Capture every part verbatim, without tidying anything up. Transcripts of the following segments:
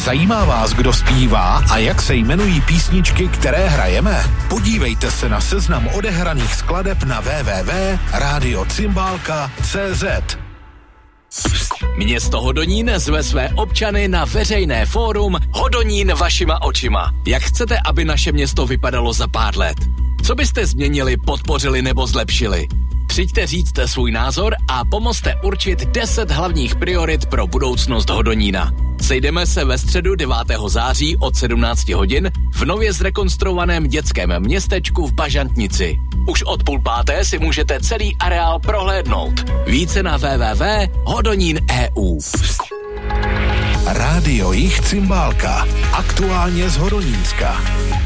Zajímá vás, kdo zpívá a jak se jmenují písničky, které hrajeme? Podívejte se na seznam odehraných skladeb na w w w tečka radio cymbálka tečka c z. Město Hodonín zve své občany na veřejné fórum Hodonín vašima očima. Jak chcete, aby naše město vypadalo za pár let? Co byste změnili, podpořili nebo zlepšili? Přijďte říct svůj názor a pomozte určit deset hlavních priorit pro budoucnost Hodonína. Sejdeme se ve středu devátého září od sedmnáct hodin v nově zrekonstruovaném dětském městečku v Bažantnici. Už od půl páté si můžete celý areál prohlédnout. Více na w w w tečka hodonín tečka e u. Rádio Jich Cymbálka. Aktuálně z Hodonínska.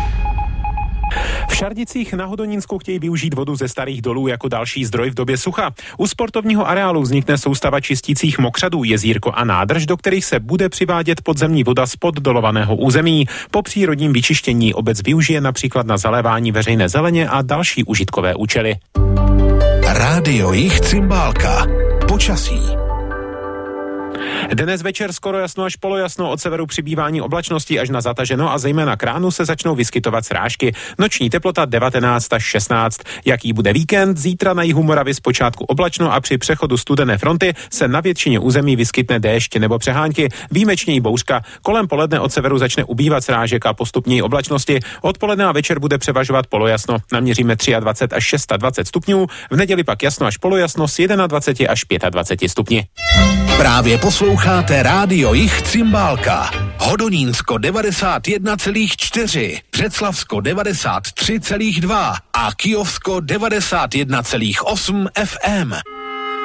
V Šardicích na Hodonínsku chtějí využít vodu ze starých dolů jako další zdroj v době sucha. U sportovního areálu vznikne soustava čistících mokřadů, jezírko a nádrž, do kterých se bude přivádět podzemní voda z poddolovaného území. Po přírodním vyčištění obec využije například na zalévání veřejné zeleně a další užitkové účely. Rádio Jich Cymbálka. Počasí. Dnes večer skoro jasno až polojasno, od severu přibývání oblačností až na zataženo a zejména k ránu se začnou vyskytovat srážky. Noční teplota devatenáct až šestnáct. Jaký bude víkend? Zítra na jihu Moravy zpočátku oblačno a při přechodu studené fronty se na většině území vyskytne déšť nebo přehánky, výjimečně i bouřka. Kolem poledne od severu začne ubývat srážek a postupněji oblačnosti. Odpoledne a večer bude převažovat polojasno. Naměříme dvacet tři až dvacet šest stupňů. V neděli pak jasno až polojasno s dvacet jedna až dvacet pět stupni. Právě posloucháte Rádio Jich Cymbálka. Hodonínsko devadesát jedna celá čtyři, Břeclavsko devadesát tři celá dva a Kyjovsko devadesát jedna celá osm ef em.